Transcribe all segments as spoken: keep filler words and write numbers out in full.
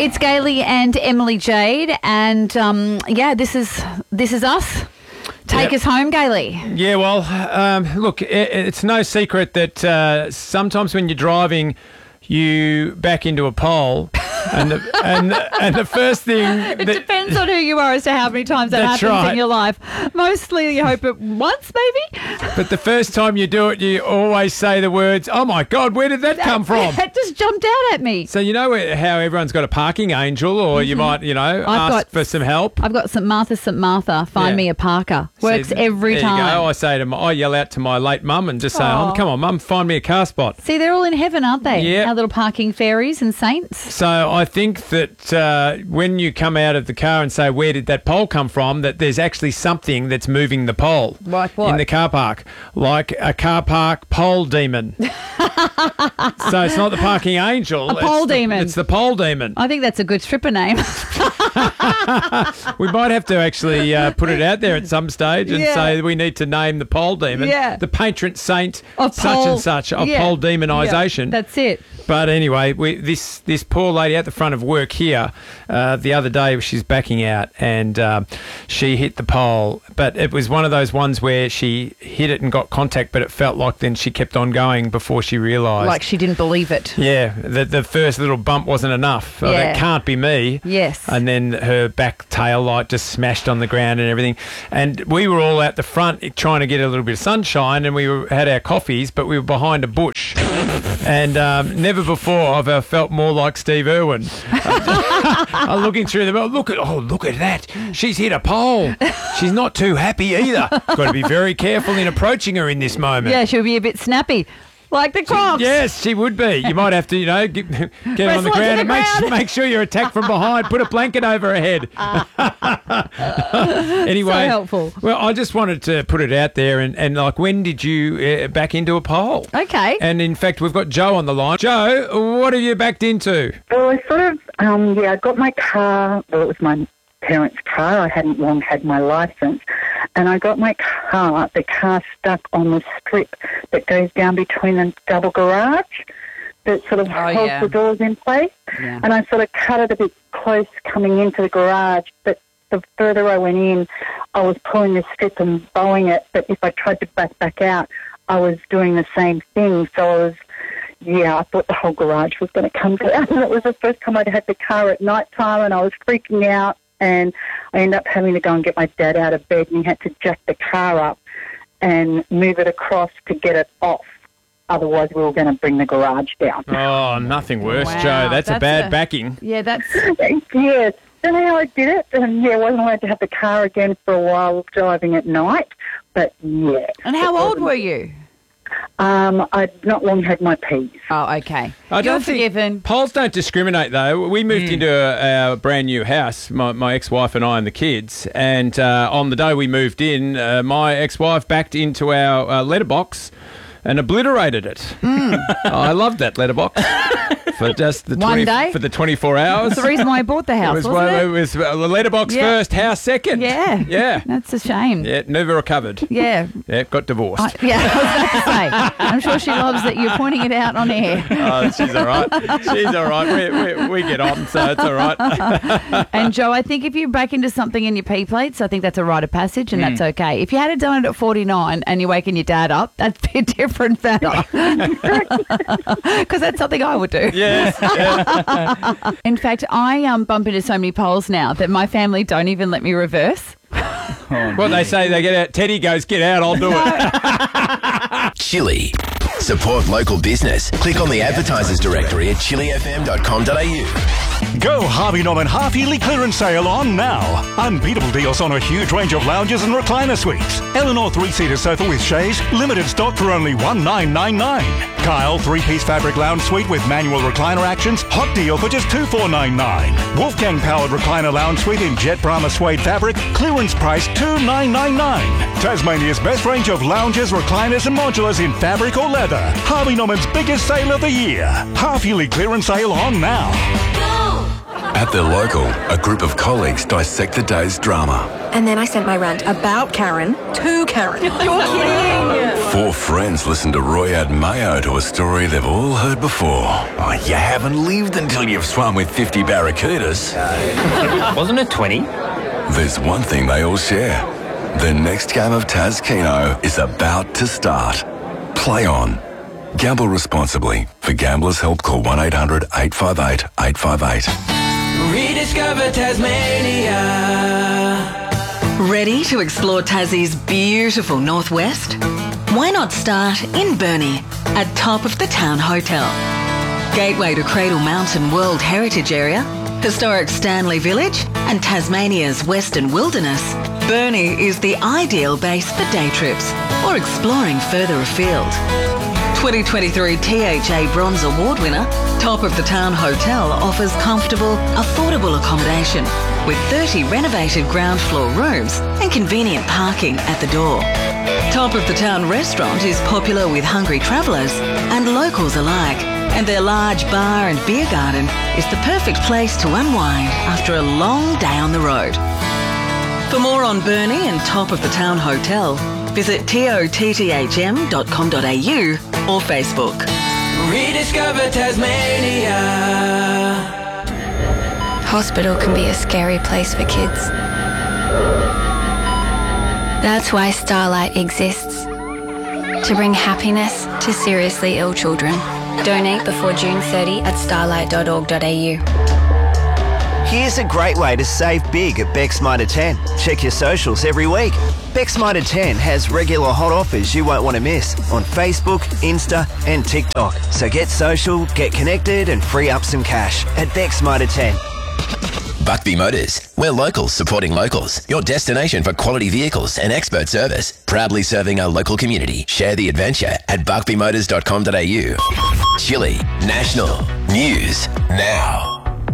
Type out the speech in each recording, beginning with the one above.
It's Gailey and Emily Jade, and um, yeah, this is this is us. Take Yep. us home, Gailey. Yeah, well, um, look, it, it's no secret that uh, sometimes when you're driving, you back into a pole, and the, and and the first thing It that, depends on who you are as to how many times that That's happens right. in your life. Mostly, you hope it once, maybe. but the first time you do it, you always say the words, "Oh my God, where did that come from?" It just jumped out at me. So you know how everyone's got a parking angel, or you might, you know, ask got- for some help. I've got Saint Martha, Saint Martha. Find Yeah. me a parker. Works See, every there time. You go. I say to my, I yell out to my late mum and just say, Aw. "Oh, come on, mum, find me a car spot." See, they're all in heaven, aren't they? Yeah. Our little parking fairies and saints. So I think that uh, when you come out of the car and say, "Where did that pole come from?" that there's actually something that's moving the pole. Like what? In the car park, like a car park pole demon. So it's not the parking angel. A pole it's the- demon. It's the pole demon. I think that's a good stripper name. We might have to actually uh, put it out there at some stage and Yeah. say we need to name the pole demon, Yeah. the patron saint Of such pole- and such of yeah. pole demonisation. Yeah, that's it. But anyway, we, this this poor lady at the front of work here, uh, the other day she's backing out and um, she hit the pole. But it was one of those ones where she hit it and got contact, but it felt like then she kept on going before she realised. Like she didn't believe it. Yeah, the, the first little bump wasn't enough. Oh, Yeah. that can't be me. Yes. And then her back tail light just smashed on the ground and everything. And we were all out the front trying to get a little bit of sunshine, and we were, had our coffees, but we were behind a bush. And um, never before have I felt more like Steve Irwin. I'm looking through the, oh, look at, oh, look at that. She's hit a pole. She's not too happy either. Got to be very careful in approaching her in this moment. Yeah, she'll be a bit snappy. Like the Crocs. Yes, she would be. You might have to, you know, get, get her on the Wrestle into ground the and make, ground. make sure you're attacked from behind. Put a blanket over her head. Anyway, So helpful. Well, I just wanted to put it out there and, and like, when did you uh, back into a pole? Okay. And in fact, we've got Joe on the line. Joe, what have you backed into? Well, I sort of, um, yeah, I got my car. Well, it was my parents' car. I hadn't long had my licence. And I got my car, the car stuck on the strip that goes down between the double garage that sort of Oh, holds yeah. the doors in place. Yeah. And I sort of cut it a bit close coming into the garage. But the further I went in, I was pulling the strip and bowing it. But if I tried to back back out, I was doing the same thing. So I was... Yeah, I thought the whole garage was going to come down. And it was the first time I'd had the car at night time, and I was freaking out. And I ended up having to go and get my dad out of bed, and he had to jack the car up and move it across to get it off. Otherwise, we were going to bring the garage down. Oh, nothing worse, Wow, Joe. That's, a that's bad a- backing. Yeah, that's... Yes. That's how I did it. And, yeah, I wasn't allowed to have the car again for a while driving at night. But, yeah. And how it old wasn't- were you? Um, I'd not long had my P's. Oh, okay. I You're don't think forgiven. poles don't discriminate, though. We moved Hmm. into a, our brand new house, my, my ex-wife and I and the kids, and uh, on the day we moved in, uh, my ex-wife backed into our uh, letterbox and obliterated it. Hmm. I loved that letterbox for just the One day? for the twenty-four hours. That's the reason why I bought the It house, was, wasn't one- it? it was uh, the letterbox Yeah. first, house second. Yeah. Yeah. That's a shame. Yeah, never recovered. Yeah. Yeah, got divorced. I, yeah, I was about to say. I'm sure she loves that you're pointing it out on air. Oh, she's all right. She's all right. We, we, we get on, so it's all right. And Joe, I think if you back into something in your P plates, I think that's a rite of passage, and that's Hmm. okay. If you had done it at forty-nine and you're waking your dad up, that'd be a different matter. Because that's something I would do. Yes. Yeah. In fact, I um, bump into so many poles now that my family don't even let me reverse. What they say, they get out. Teddy goes, get out, I'll do it. Chili. Support local business. Click on the advertisers directory at chili f m dot com dot a u. Go Harvey Norman half-yearly clearance sale on now. Unbeatable deals on a huge range of lounges and recliner suites. Eleanor three-seater sofa with chaise, limited stock for only one nine nine nine. Kyle three-piece fabric lounge suite with manual recliner actions, hot deal for just two four nine nine. Wolfgang powered recliner lounge suite in jet Brahma suede fabric, clearance price two nine nine nine. Tasmania's best range of lounges, recliners and modulars in fabric or leather. Harvey Norman's biggest sale of the year. Half-yearly clearance sale on now. At their local, a group of colleagues dissect the day's drama. And then I sent my rant about Karen to Karen. You're kidding! Four friends listen to Roy add mayo to a story they've all heard before. Oh, you haven't lived until you've swum with fifty barracudas. Wasn't it twenty? There's one thing they all share. The next game of Taz Keno is about to start. Play on. Gamble responsibly. For Gamblers' Help, call one eight hundred eight five eight eight five eight. Rediscover Tasmania. Ready to explore Tassie's beautiful northwest? Why not start in Burnie at Top of the Town Hotel? Gateway to Cradle Mountain World Heritage Area, historic Stanley Village and Tasmania's Western Wilderness, Burnie is the ideal base for day trips or exploring further afield. twenty twenty-three T H A Bronze Award winner, Top of the Town Hotel offers comfortable, affordable accommodation with thirty renovated ground floor rooms and convenient parking at the door. Top of the Town Restaurant is popular with hungry travellers and locals alike, and their large bar and beer garden is the perfect place to unwind after a long day on the road. For more on Burnie and Top of the Town Hotel, visit totthm dot com dot a u or Facebook. Rediscover Tasmania. Hospital can be a scary place for kids. That's why Starlight exists. To bring happiness to seriously ill children. Donate before June thirtieth at starlight dot org dot a u. Here's a great way to save big at Beck's Mitre ten. Check your socials every week. Beck's Mitre ten has regular hot offers you won't want to miss on Facebook, Insta and TikTok. So get social, get connected and free up some cash at Beck's Mitre ten. Buckby Motors. We're locals supporting locals. Your destination for quality vehicles and expert service. Proudly serving our local community. Share the adventure at buckby motors dot com dot a u. Chile National News Now.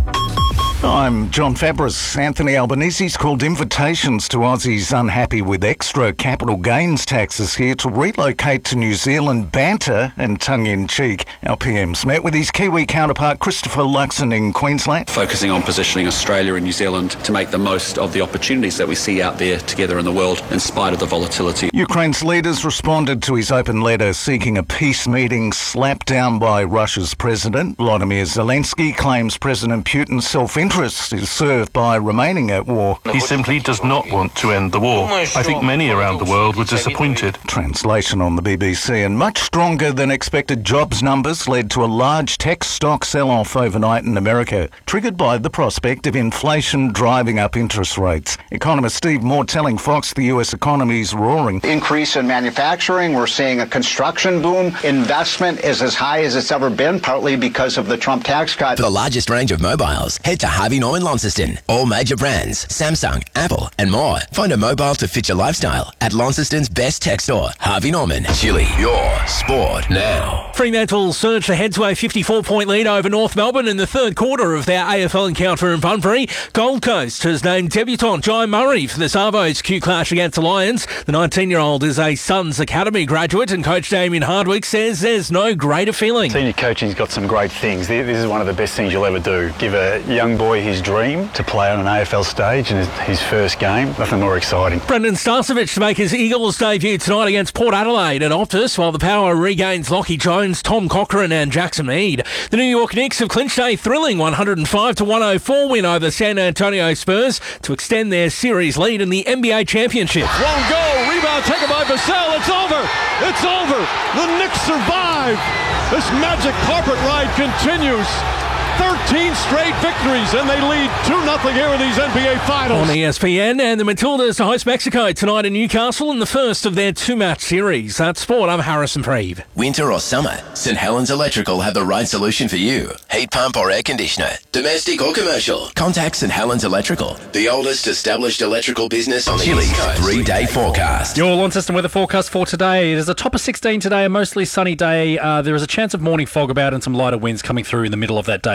I'm John Fabris. Anthony Albanese's called invitations to Aussies unhappy with extra capital gains taxes here to relocate to New Zealand. Banter and tongue-in-cheek. Our P M's met with his Kiwi counterpart Christopher Luxon in Queensland. Focusing on positioning Australia and New Zealand to make the most of the opportunities that we see out there together in the world in spite of the volatility. Ukraine's leaders responded to his open letter seeking a peace meeting slapped down by Russia's president. Volodymyr Zelensky claims President Putin's self-interest is served by remaining at war. He simply does not want to end the war. I think many around the world were disappointed. Translation on the B B C. And much stronger than expected jobs numbers led to a large tech stock sell-off overnight in America, triggered by the prospect of inflation driving up interest rates. Economist Steve Moore telling Fox the U S economy is roaring. Increase in manufacturing. We're seeing a construction boom. Investment is as high as it's ever been, partly because of the Trump tax cut. For the largest range of mobiles, head to Harvey Norman Launceston. All major brands, Samsung, Apple and more. Find a mobile to fit your lifestyle at Launceston's best tech store, Harvey Norman. Chile, your sport now. Fremantle surged ahead to a fifty-four point lead over North Melbourne in the third quarter of their A F L encounter in Bunbury. Gold Coast has named debutant Jai Murray for the Savo's Q clash against the Lions. The nineteen-year-old is a Suns Academy graduate and coach Damien Hardwick says there's no greater feeling. Senior coaching's got some great things. This is one of the best things you'll ever do. Give a young boy his dream to play on an A F L stage in his first game. Nothing more exciting. Brendan Starcevic to make his Eagles debut tonight against Port Adelaide at Optus, while the Power regains Lockie Jones, Tom Cochrane and Jackson Mead. The New York Knicks have clinched a thrilling one oh five to one oh four win over San Antonio Spurs to extend their series lead in the N B A championship. Won't go. Rebound taken by Vassell. It's over. It's over. The Knicks survive. This magic carpet ride continues. thirteen straight victories, and they lead two nothing here in these N B A Finals. On E S P N, and the Matildas to host Mexico tonight in Newcastle in the first of their two-match series. That's sport. I'm Harrison Preeve. Winter or summer, St Helens Electrical have the right solution for you. Heat pump or air conditioner, domestic or commercial. Contact St Helens Electrical, the oldest established electrical business on the East Coast. Three-day forecast. Your Launceston weather forecast for today. It is a top of sixteen today, a mostly sunny day. Uh, there is a chance of morning fog about and some lighter winds coming through in the middle of that day as well.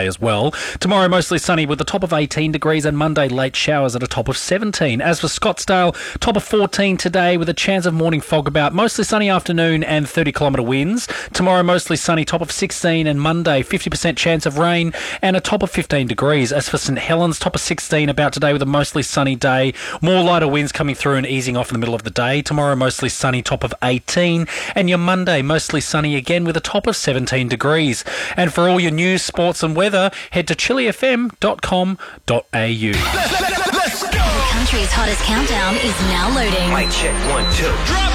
well. Tomorrow, mostly sunny with a top of eighteen degrees, and Monday, late showers at a top of seventeen. As for Scottsdale, top of fourteen today with a chance of morning fog about, mostly sunny afternoon and thirty kilometre winds. Tomorrow, mostly sunny, top of sixteen, and Monday, fifty percent chance of rain and a top of fifteen degrees. As for St Helens, top of sixteen about today with a mostly sunny day. More lighter winds coming through and easing off in the middle of the day. Tomorrow, mostly sunny, top of eighteen, and your Monday, mostly sunny again with a top of seventeen degrees. And for all your news, sports and weather, head to chili f m dot com dot a u. The country's hottest countdown is now loading. Mic check, one, two. Drop